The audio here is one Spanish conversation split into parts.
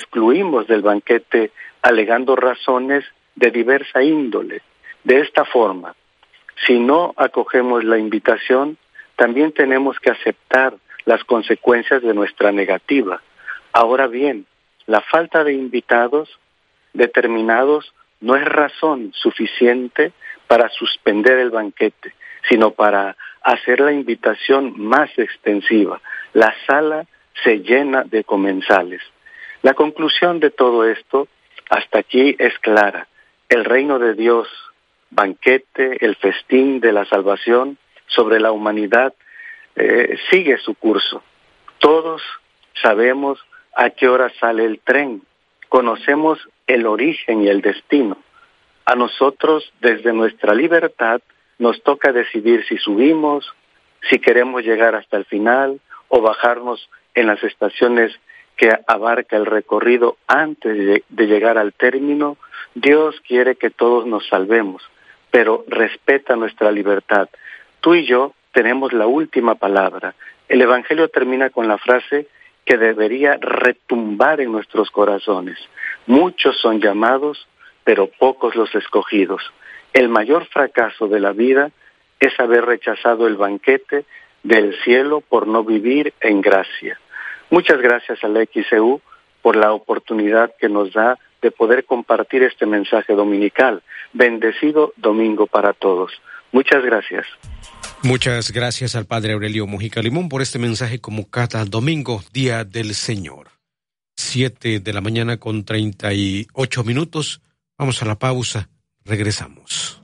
excluimos del banquete alegando razones de diversa índole. De esta forma, si no acogemos la invitación, también tenemos que aceptar las consecuencias de nuestra negativa. Ahora bien, la falta de invitados determinados no es razón suficiente para suspender el banquete, sino para hacer la invitación más extensiva. La sala se llena de comensales. La conclusión de todo esto hasta aquí es clara. El reino de Dios, banquete, el festín de la salvación sobre la humanidad, sigue su curso. Todos sabemos a qué hora sale el tren, conocemos el origen y el destino. A nosotros, desde nuestra libertad, nos toca decidir si subimos, si queremos llegar hasta el final o bajarnos en las estaciones que abarca el recorrido antes de llegar al término. Dios quiere que todos nos salvemos, pero respeta nuestra libertad. Tú y yo tenemos la última palabra. El Evangelio termina con la frase que debería retumbar en nuestros corazones. Muchos son llamados, pero pocos los escogidos. El mayor fracaso de la vida es haber rechazado el banquete del cielo por no vivir en gracia. Muchas gracias a la XEU por la oportunidad que nos da de poder compartir este mensaje dominical. Bendecido domingo para todos. Muchas gracias. Muchas gracias al Padre Aurelio Mojica Limón por este mensaje como cada domingo, Día del Señor. 7:38 a.m. Vamos a la pausa. Regresamos.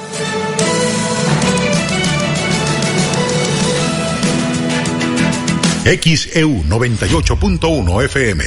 XEU 98.1 FM.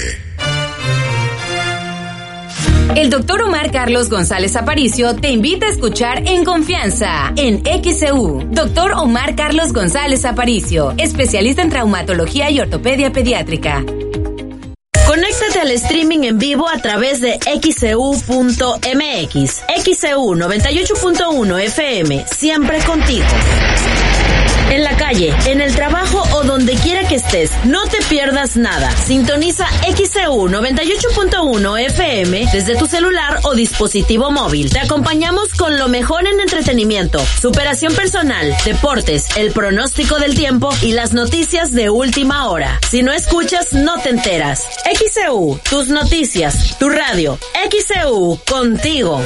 El doctor Omar Carlos González Aparicio te invita a escuchar En Confianza, en XEU. Doctor Omar Carlos González Aparicio, especialista en traumatología y ortopedia pediátrica. Conéctate al streaming en vivo a través de XEU.mx. XEU 98.1 FM, siempre contigo. En la calle, en el trabajo o donde quiera que estés, no te pierdas nada. Sintoniza XEU 98.1 FM desde tu celular o dispositivo móvil. Te acompañamos con lo mejor en entretenimiento, superación personal, deportes, el pronóstico del tiempo y las noticias de última hora. Si no escuchas, no te enteras. XEU, tus noticias, tu radio. XEU, contigo.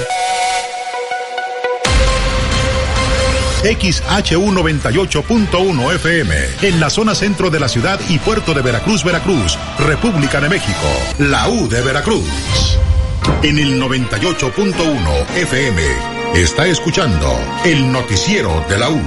XHU 98.1 FM, en la zona centro de la ciudad y puerto de Veracruz, Veracruz, República de México, la U de Veracruz. En el 98.1 FM, está escuchando el noticiero de la U.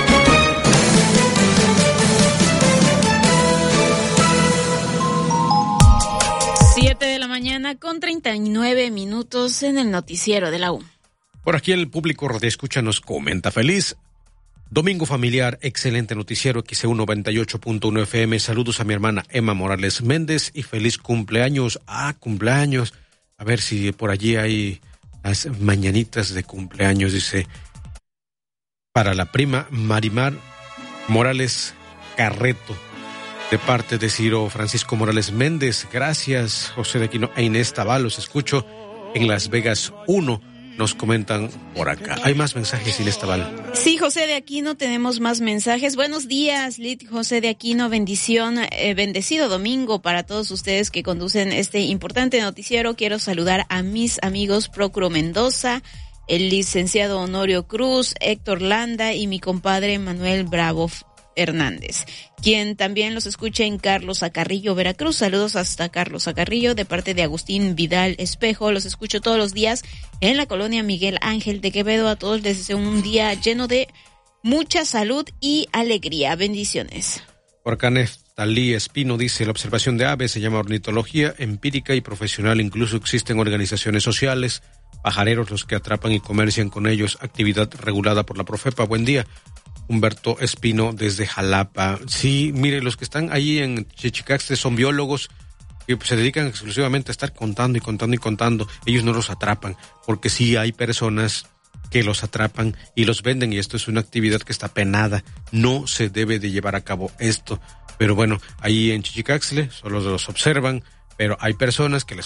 7:39 a.m. en el noticiero de la U. Por aquí el público radioescucha nos comenta: feliz domingo familiar, excelente noticiero XEU 98.1 FM. Saludos a mi hermana Emma Morales Méndez y feliz cumpleaños. Cumpleaños. A ver si por allí hay las mañanitas de cumpleaños, dice, para la prima Marimar Morales Carreto, de parte de Ciro Francisco Morales Méndez. Gracias, José de Aquino e Inés Tábalos. Escucho en Las Vegas 1. Nos comentan por acá. ¿Hay más mensajes, Inés Tabal? Sí, José de Aquino, tenemos más mensajes. Buenos días, Lid José de Aquino. Bendición, bendecido domingo para todos ustedes que conducen este importante noticiero. Quiero saludar a mis amigos Procuro Mendoza, el licenciado Honorio Cruz, Héctor Landa y mi compadre Manuel Bravo Hernández, quien también los escucha en Carlos Acarrillo, Veracruz. Saludos hasta Carlos Acarrillo de parte de Agustín Vidal Espejo. Los escucho todos los días en la colonia Miguel Ángel de Quevedo. A todos les deseo un día lleno de mucha salud y alegría. Bendiciones. Por acá Neftalí Espino dice: la observación de aves se llama ornitología empírica y profesional. Incluso existen organizaciones sociales, pajareros los que atrapan y comercian con ellos, actividad regulada por la Profepa. Buen día. Humberto Espino desde Jalapa. Sí, mire, los que están ahí en Chichicaxtla son biólogos que se dedican exclusivamente a estar contando y contando y contando. Ellos no los atrapan, porque sí hay personas que los atrapan y los venden, y esto es una actividad que está penada. No se debe de llevar a cabo esto. Pero bueno, ahí en Chichicaxtla solo los observan, pero hay personas que les